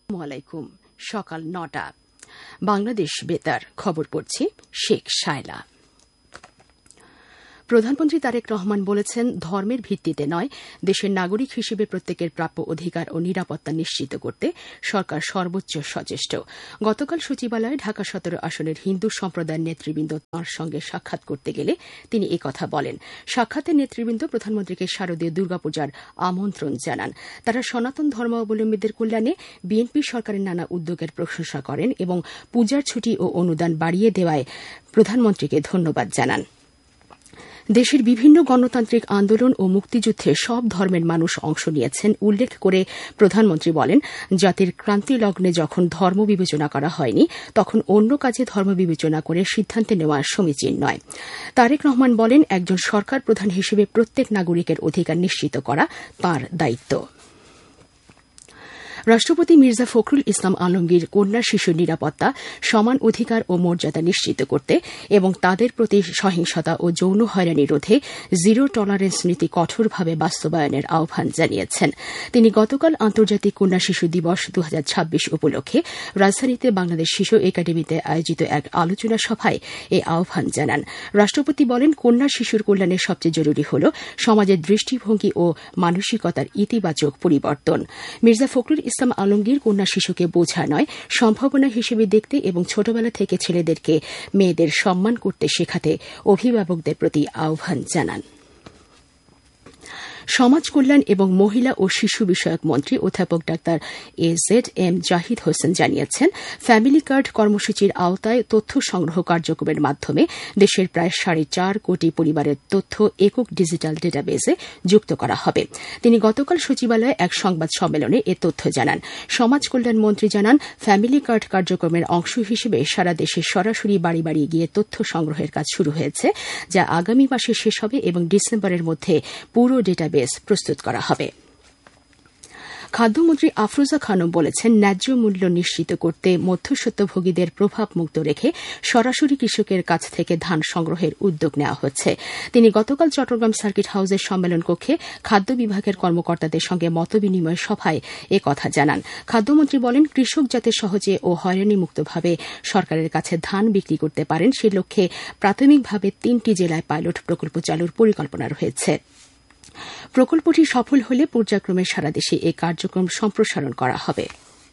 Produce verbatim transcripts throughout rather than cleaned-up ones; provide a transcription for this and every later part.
আলাইকুম সকাল নটা বাংলাদেশ বেতার খবর পড়ছি শেখ শায়লা। প্রধানমন্ত্রী তারেক রহমান বলেছেন, ধর্মের ভিত্তিতে নয়, দেশের নাগরিক হিসেবে প্রত্যেকের প্রাপ্য অধিকার ও নিরাপত্তা নিশ্চিত করতে সরকার সর্বোচ্চ সচেষ্ট। গতকাল সচিবালয়ে ঢাকা সতেরো আসনের হিন্দু সম্প্রদায়ের নেতৃবৃন্দ তাঁর সঙ্গে সাক্ষাৎ করতে গেলে তিনি একথা বলেন। সাক্ষাতে নেতৃবৃন্দ প্রধানমন্ত্রীকে শারদীয় দুর্গাপূজার আমন্ত্রণ জানান। তারা সনাতন ধর্মাবলম্বীদের কল্যাণে বিএনপি সরকারের নানা উদ্যোগের প্রশংসা করেন এবং পূজার ছুটি ও অনুদান বাড়িয়ে দেওয়ায় প্রধানমন্ত্রীকে ধন্যবাদ জানান। দেশের বিভিন্ন গণতান্ত্রিক আন্দোলন ও মুক্তিযুদ্ধে সব ধর্মের মানুষ অংশ নিয়েছেন উল্লেখ করে প্রধানমন্ত্রী বলেন, জাতির ক্রান্তি লগ্নে যখন ধর্ম বিবেচনা করা হয়নি, তখন অন্য কাজে ধর্ম বিবেচনা করে সিদ্ধান্ত নেওয়া সমীচীন নয়। তারেক রহমান বলেন, একজন সরকার প্রধান হিসেবে প্রত্যেক নাগরিকের অধিকার নিশ্চিত করা তাঁর দায়িত্ব। রাষ্ট্রপতি মির্জা ফখরুল ইসলাম আলমগীর কন্যা শিশুর নিরাপত্তা, সমান অধিকার ও মর্যাদা নিশ্চিত করতে এবং তাদের প্রতি সহিংসতা ও যৌন হয়রানি রোধে জিরো টলারেন্স নীতি কঠোরভাবে বাস্তবায়নের আহ্বান জানিয়েছেন। তিনি গতকাল আন্তর্জাতিক কন্যা শিশু দিবস দু হাজার ছাব্বিশ উপলক্ষে রাজধানীতে বাংলাদেশ শিশু একাডেমিতে আয়োজিত এক আলোচনা সভায় এ আহ্বান জানান। রাষ্ট্রপতি বলেন, কন্যা শিশুর কল্যাণে সবচেয়ে জরুরি হল সমাজের দৃষ্টিভঙ্গি ও মানসিকতার ইতিবাচক পরিবর্তন। মির্জা ফখরুল ইসলাম আলমগীর কন্যা শিশুকে বোঝা নয়, সম্ভাবনা হিসেবে দেখতে এবং ছোটবেলা থেকে ছেলেদেরকে মেয়েদের সম্মান করতে শেখাতে অভিভাবকদের প্রতি আহ্বান জানান। সমাজ কল্যাণ এবং মহিলা ও শিশু বিষয়ক মন্ত্রী অধ্যাপক doctor A Z M Zahid Hossain জানিয়েছেন, ফ্যামিলি কার্ড কর্মসূচির আওতায় তথ্য সংগ্রহ কার্যক্রমের মাধ্যমে দেশের প্রায় সাড়ে চার কোটি পরিবারের তথ্য একক ডিজিটাল ডেটাবেসে যুক্ত করা হবে। তিনি গতকাল সচিবালয়ে এক সংবাদ সম্মেলনে এ তথ্য জানান। সমাজ কল্যাণ মন্ত্রী জানান, ফ্যামিলি কার্ড কার্যক্রমের অংশ হিসেবে সারা দেশে সরাসরি বাড়ি বাড়ি গিয়ে তথ্য সংগ্রহের কাজ শুরু হয়েছে, যা আগামী মাসে শেষ হবে এবং ডিসেম্বরের মধ্যে পুরো ডেটাবেস প্রস্তুত করা হবে। খাদ্যমন্ত্রী আফরোজা খানম বলেছেন, ন্যায্য মূল্য নিশ্চিত করতে মধ্যস্বত্বভোগীদের প্রভাব মুক্ত রেখে সরাসরি কৃষকের কাছ থেকে ধান সংগ্রহের উদ্যোগ নেওয়া হচ্ছে। তিনি গতকাল চট্টগ্রাম সার্কিট হাউসের সম্মেলন কক্ষে খাদ্য বিভাগের কর্মকর্তাদের সঙ্গে মতবিনিময় সভায় এ কথা জানান। খাদ্যমন্ত্রী বলেন, কৃষক যাতে সহজে ও হয়রানিমুক্তভাবে সরকারের কাছে ধান বিক্রি করতে পারেন, সে লক্ষ্যে প্রাথমিকভাবে তিনটি জেলায় পাইলট প্রকল্প চালুর পরিকল্পনা রয়েছে। প্রকল্পটি সফল হলে পর্যায়ক্রমে সারা দেশে এই কার্যক্রম সম্প্রসারণ করা হবে।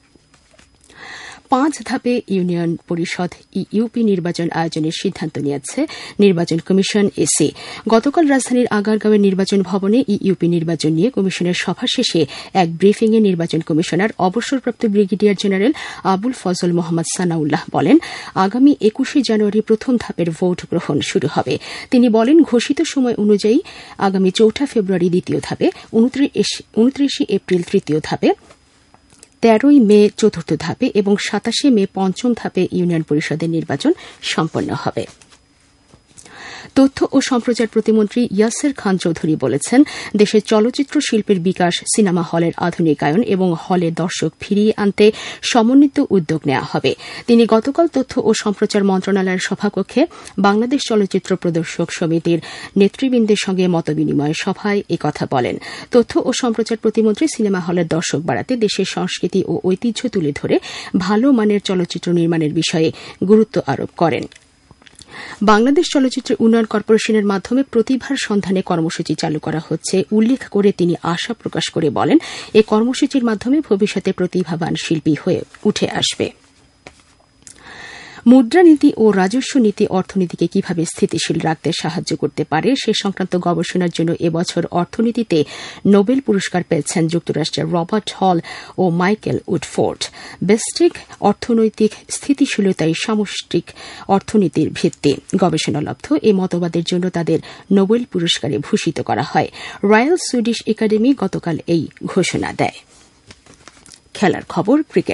পাঁচ ধাপে ইউনিয়ন পরিষদ ইউপি নির্বাচন আয়োজনের সিদ্ধান্ত নিয়েছে নির্বাচন কমিশন এসি। গতকাল রাজধানীর আগারগাঁওয়ের নির্বাচন ভবনে ইউপি নির্বাচন নিয়ে কমিশনের সভা শেষে এক ব্রিফিংয়ে নির্বাচন কমিশনার অবসরপ্রাপ্ত ব্রিগেডিয়ার জেনারেল আবুল ফজল মোহাম্মদ সানাউল্লাহ বলেন, আগামী একুশে জানুয়ারি প্রথম ধাপের ভোট গ্রহণ শুরু হবে। তিনি বলেন, ঘোষিত সময় অনুযায়ী আগামী চৌঠা ফেব্রুয়ারি দ্বিতীয় ধাপে, উনত্রিশে এপ্রিল তৃতীয় ধাপে, তেরোই মে চতুর্থ ধাপে এবং সাতাশে মে পঞ্চম ধাপে ইউনিয়ন পরিষদের নির্বাচন সম্পন্ন হবে। তথ্য ও সম্প্রচার প্রতিমন্ত্রী ইয়াসের খান চৌধুরী বলেছেন, দেশের চলচ্চিত্র শিল্পের বিকাশ, সিনেমা হলের আধুনিকায়ন এবং হলে দর্শক ফিরিয়ে আনতে সমন্বিত উদ্যোগ নেওয়া হবে। তিনি গতকাল তথ্য ও সম্প্রচার মন্ত্রণালয়ের সভাকক্ষে বাংলাদেশ চলচ্চিত্র প্রদর্শক সমিতির নেতৃবৃন্দের সঙ্গে মতবিনিময় সভায় একথা বলেন। তথ্য ও সম্প্রচার প্রতিমন্ত্রী সিনেমা হলের দর্শক বাড়াতে দেশের সংস্কৃতি ও ঐতিহ্য তুলে ধরে ভালো মানের চলচ্চিত্র নির্মাণের বিষয়ে গুরুত্ব আরোপ করেন। বাংলাদেশ চলচ্চিত্র উন্নয়ন কর্পোরেশনের মাধ্যমে প্রতিভার সন্ধানে কর্মসূচি চালু করা হচ্ছে উল্লেখ করে তিনি আশা প্রকাশ করে বলেন, এই কর্মসূচির মাধ্যমে ভবিষ্যতে প্রতিভাবান শিল্পী হয়ে উঠে আসবে। মুদ্রানীতি ও রাজস্ব নীতি অর্থনীতিকে কিভাবে স্থিতিশীল রাখতে সাহায্য করতে পারে সে সংক্রান্ত গবেষণার জন্য এবছর অর্থনীতিতে নোবেল পুরস্কার পেয়েছেন যুক্তরাষ্ট্রের রবার্ট হল ও মাইকেল উডফোর্ড। বেস্টিক অর্থনৈতিক স্থিতিশীলতাই সামষ্টিক অর্থনীতির ভিত্তি। গবেষণালব্ধ এই মতবাদের জন্য তাদের নোবেল পুরস্কারে ভূষিত করা হয়। রয়্যাল সুইডিশ একাডেমি গতকাল এই ঘোষণা দেয়। খেলার খবর, ক্রিকেট।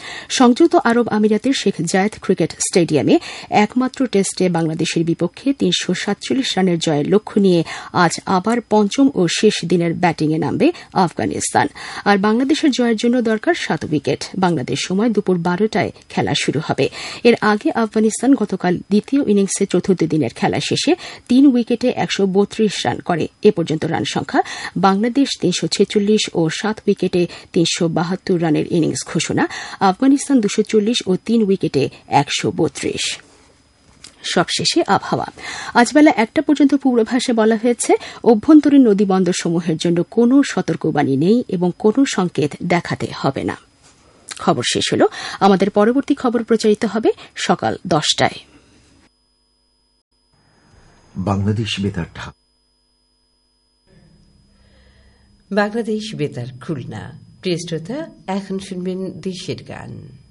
সংযুক্ত আরব আমিরাতের শেখ জায়েদ ক্রিকেট স্টেডিয়ামে একমাত্র টেস্টে বাংলাদেশের বিপক্ষে তিনশো সাতচল্লিশ রানের জয়ের লক্ষ্য নিয়ে আজ আবার পঞ্চম ও শেষ দিনের ব্যাটিংয়ে নামবে আফগানিস্তান। আর বাংলাদেশের জয়ের জন্য দরকার সাত উইকেট। বাংলাদেশ সময় দুপুর বারোটায় খেলা শুরু হবে। এর আগে আফগানিস্তান গতকাল দ্বিতীয় ইনিংসে চতুর্থ দিনের খেলা শেষে তিন উইকেটে একশো বত্রিশ রান করে। এ পর্যন্ত রান সংখ্যা বাংলাদেশ তিনশো ছেচল্লিশ ও সাত উইকেটে তিনশো বাহাত্তর রানের ইনিংস ঘোষণা, আফগানিস্তান দুশো চল্লিশ ও তিন উইকেটে একশো বত্রিশ। সবশেষে আবহাওয়া। আজ বেলা একটা পর্যন্ত পূর্বাভাসে বলা হয়েছে অভ্যন্তরীণ নদী বন্দরসমূহের জন্য কোনো সতর্কবাণী নেই এবং কোনো সংকেত দেখাতে হবে না। খবর শেষ হল। আমাদের পরবর্তী খবর প্রচারিত হবে সকাল দশটায়। বাংলাদেশ বেতার ঢাকা। বাংলাদেশ বেতার খুলনা। প্রিয় শ্রোতা, এখন শুনবেন দেশের গান।